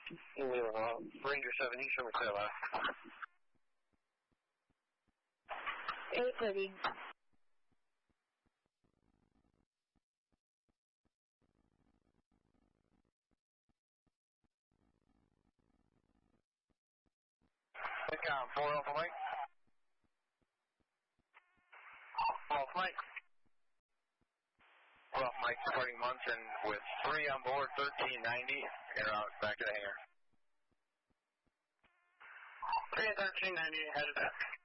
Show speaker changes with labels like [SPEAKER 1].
[SPEAKER 1] Ranger 7 East, over clear left.
[SPEAKER 2] 830.
[SPEAKER 1] Lincoln, 4 Alpha Mike. Alpha Mike. Alpha Mike, departing Munson with 3 on board, 1390, and out back to the hangar.
[SPEAKER 3] 3 1390, headed back.